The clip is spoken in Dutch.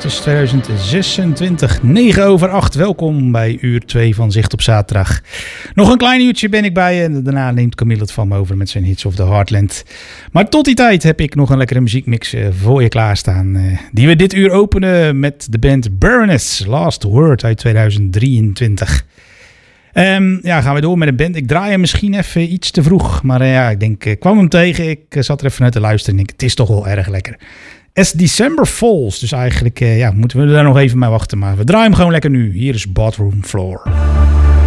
augustus 2026, 9 over 8. Welkom bij uur 2 van Zicht op Zaterdag. Nog een klein uurtje ben ik bij je en daarna neemt Camille het van me over met zijn Hits of the Heartland. Maar tot die tijd heb ik nog een lekkere muziekmix voor je klaarstaan. Die we dit uur openen met de band Baroness, Last Word uit 2023. Gaan we door met een band. Ik draai hem misschien even iets te vroeg. Maar ik denk, ik kwam hem tegen. Ik zat er even naar te luisteren en ik denk, het is toch wel erg lekker. As December Falls. Dus eigenlijk moeten we daar nog even mee wachten. Maar we draaien hem gewoon lekker nu. Hier is Bathroom Floor.